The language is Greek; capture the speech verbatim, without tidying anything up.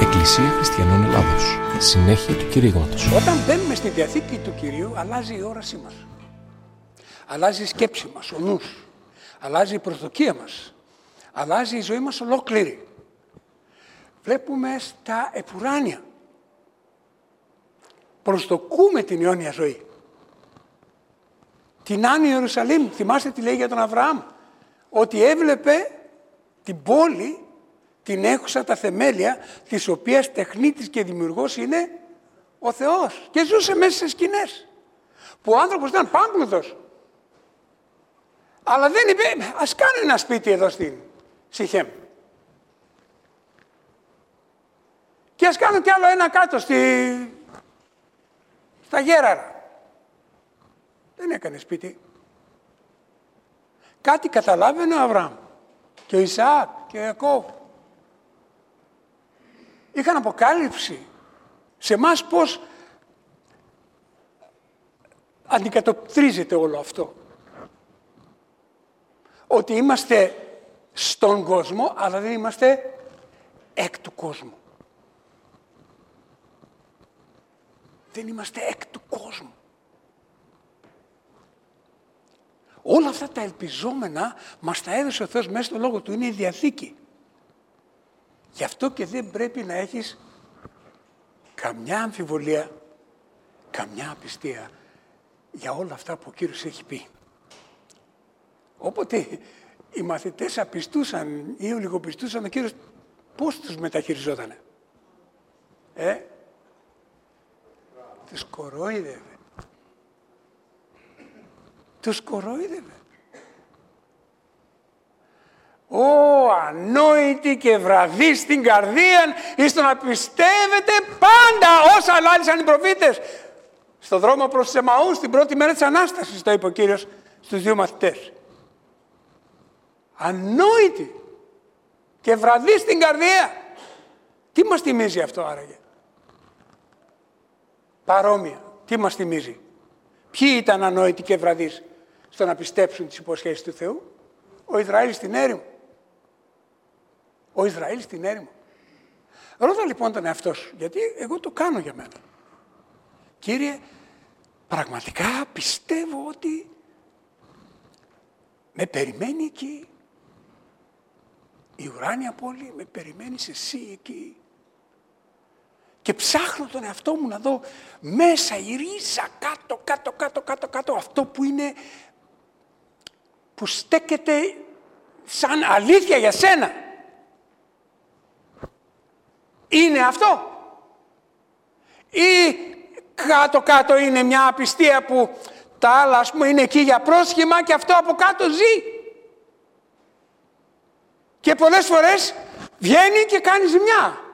Εκκλησία Χριστιανών Ελλάδος. Συνέχεια του κηρύγματος. Όταν μπαίνουμε στη Διαθήκη του Κυρίου, αλλάζει η όρασή μας. Αλλάζει η σκέψη μας, ο νους. Αλλάζει η προσδοκία μας. Αλλάζει η ζωή μας ολόκληρη. Βλέπουμε στα επουράνια. Προσδοκούμε την αιώνια ζωή. Την Άννη Ιερουσαλήμ, θυμάστε τι λέει για τον Αβραάμ, ότι έβλεπε την πόλη, την έχουσα τα θεμέλια, της οποίας τεχνίτης και δημιουργός είναι ο Θεός. Και ζούσε μέσα σε σκηνές, που ο άνθρωπος ήταν πάμπλουδος. Αλλά δεν είπε, ας κάνω ένα σπίτι εδώ στην Σιχέμ. Και ας κάνω κι άλλο ένα κάτω στη... στα Γέραρα. Δεν έκανε σπίτι. Κάτι καταλάβαινε ο Αβραάμ και ο Ισαάκ και ο Ιακώβ. Είχαν αποκάλυψη σε εμάς πώς αντικατοπτρίζεται όλο αυτό. Ότι είμαστε στον κόσμο, αλλά δεν είμαστε εκ του κόσμου. Δεν είμαστε εκ του κόσμου. Όλα αυτά τα ελπιζόμενα μας τα έδωσε ο Θεός μέσα στο Λόγο Του. Είναι η Διαθήκη. Γι' αυτό και δεν πρέπει να έχεις καμιά αμφιβολία, καμιά απιστία για όλα αυτά που ο Κύριος έχει πει. Όποτε οι μαθητές απιστούσαν ή ολιγοπιστούσαν, ο Κύριος πώς τους μεταχειριζότανε. Ε, τους κορόιδευε. Τους κορόιδευε. Ω, ανόητοι και βραδείς στην καρδία, εις το να πιστεύετε πάντα όσα λάλησαν οι προφήτες. Στο δρόμο προς τους Εμαούς, την πρώτη μέρα της Ανάστασης, το είπε ο Κύριος στους δύο μαθητές. Ανόητοι και βραδείς στην καρδία. Τι μας θυμίζει αυτό άραγε? Παρόμοια. Τι μας θυμίζει? Ποιοι ήταν ανόητοι και βραδείς στο να πιστέψουν τις υποσχέσεις του Θεού? Ο Ισραήλ στην έρημο. Ο Ισραήλ στην έρημο. Ρώτα λοιπόν τον εαυτό σου, γιατί εγώ το κάνω για μένα. Κύριε, πραγματικά πιστεύω ότι με περιμένει εκεί η ουράνια πόλη, με περιμένεις εσύ εκεί. Και ψάχνω τον εαυτό μου να δω μέσα η ρίζα, κάτω, κάτω, κάτω, κάτω, κάτω, αυτό που είναι, που στέκεται σαν αλήθεια για σένα. Είναι αυτό? Ή κάτω-κάτω είναι μια απιστία που τα άλλα, ας πούμε, είναι εκεί για πρόσχημα και αυτό από κάτω ζει. Και πολλές φορές βγαίνει και κάνει ζημιά.